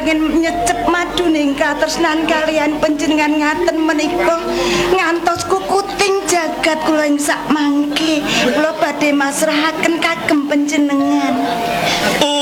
kepengin nyecep maduning katresnan kalian panjenengan ngaten menika ngantos kukuting jagat kula ing sak mangke kula badhe masrahaken kagem panjenengan.